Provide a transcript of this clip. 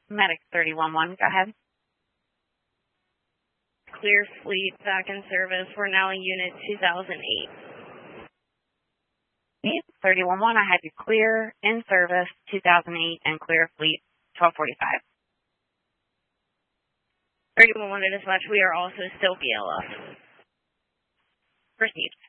Medic 311, go ahead. Clear fleet back in service. We're now in unit 2008. 311, I had you clear in service 2008 and clear fleet 1245. 311 to dispatch, we are also still BLF. Proceed.